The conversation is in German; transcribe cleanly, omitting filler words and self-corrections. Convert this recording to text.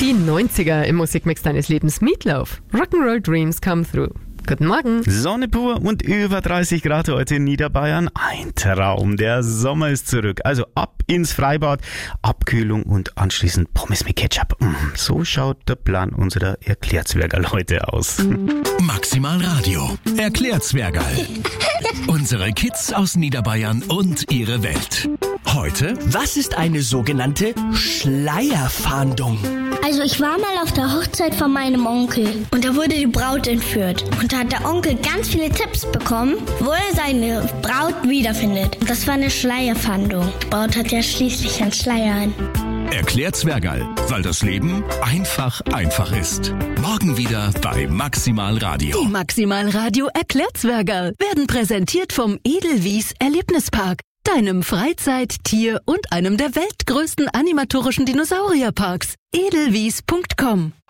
Die 90er im Musikmix deines Lebens. Meatloaf. Rock'n'Roll Dreams Come Through. Guten Morgen. Sonne pur und über 30 Grad heute in Niederbayern. Ein Traum. Der Sommer ist zurück. Also ab ins Freibad, Abkühlung und anschließend Pommes mit Ketchup. So schaut der Plan unserer Erklärzwergerl heute aus. Maximal Radio. Erklärzwergerl. Unsere Kids aus Niederbayern und ihre Welt. Heute: Was ist eine sogenannte Schleierfahndung? Also ich war mal auf der Hochzeit von meinem Onkel und da wurde die Braut entführt. Und da hat der Onkel ganz viele Tipps bekommen, wo er seine Braut wiederfindet. Und das war eine Schleierfahndung. Die Braut hat ja schließlich einen Schleier an. Erklärzwergerl, weil das Leben einfach ist. Morgen wieder bei Maximal Radio. Die Maximal Radio Erklärzwergerl werden präsentiert vom Edelwies Erlebnispark, deinem Freizeit-, Tier- und einem der weltgrößten animatorischen Dinosaurierparks. Edelwies.com